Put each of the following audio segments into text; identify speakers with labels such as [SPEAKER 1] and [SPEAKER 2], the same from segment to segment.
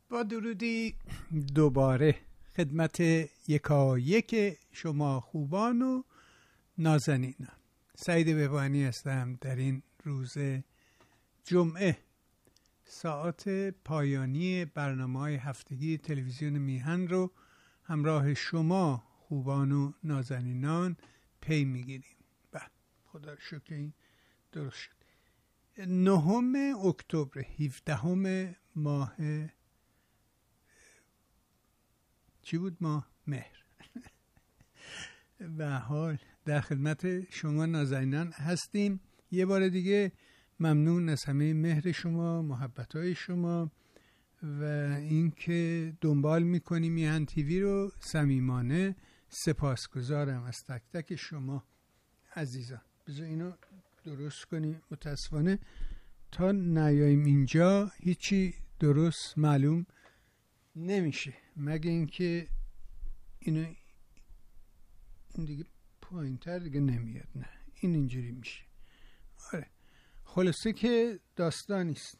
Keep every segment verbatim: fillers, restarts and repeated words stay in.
[SPEAKER 1] با درودی دوباره خدمت یکایک شما خوبان و نازنینان. سعید بهبانی هستم. در این روز جمعه ساعت پایانی برنامه‌های هفتگی تلویزیون میهن رو همراه شما خوبان و نازنینان پی میگیریم. به خدا رو شکر این درست شد. نهم اکتبر، هفدهم ماه چی بود؟ ماه مهر. به حال در خدمت شما نازنینان هستیم. یه بار دیگه ممنون از همه مهر شما، محبت‌های شما و اینکه دنبال می‌کنی میهن تیوی رو. صمیمانه سپاسگزارم از تک تک شما عزیزان. بذار اینو درست کنی. متاسفانه تا نیاییم اینجا هیچی درست معلوم نمیشه، مگه اینکه اینو این دیگه پایین تر دیگه نمیاد. نه این اینجوری میشه. آره خلاصه که داستانیست.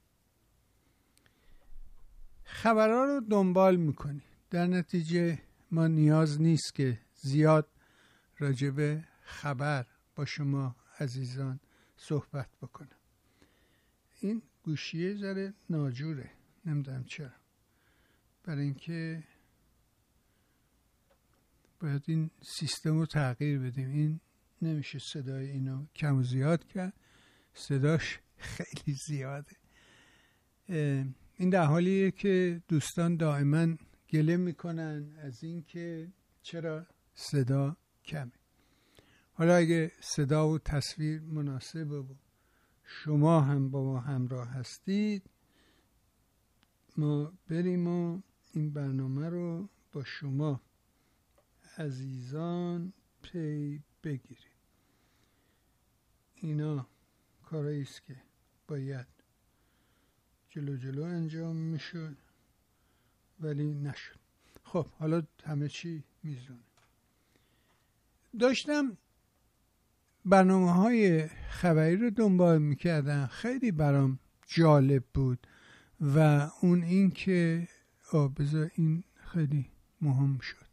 [SPEAKER 1] خبرها رو دنبال میکنی، در نتیجه ما نیاز نیست که زیاد راجب خبر با شما عزیزان صحبت بکنم. این گوشیه ذره ناجوره، نمیدونم چرا، برای اینکه باید این سیستم رو تغییر بدیم. این نمیشه صدای اینو کم و زیاد کرد، صداش خیلی زیاده. این در حالیه که دوستان دائما گله میکنن از این که چرا صدا کمه. حالا اگه صدا و تصویر مناسب و شما هم با ما همراه هستید، ما بریم و این برنامه رو با شما عزیزان پی بگیریم. اینا کارایی است که باید جلو جلو انجام میشد ولی نشد. خب حالا همه چی میزونه. داشتم برنامه های خبری رو دنبال میکردم، خیلی برام جالب بود و اون این که آه بذار این خیلی مهم شد.